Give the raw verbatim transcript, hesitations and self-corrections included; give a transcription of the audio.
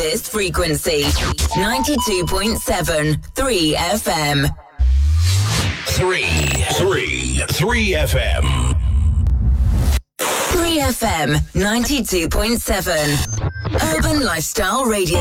This frequency, ninety-two point seven, three F M. Three, three, three F M. three F M, ninety-two point seven. Urban Lifestyle Radio.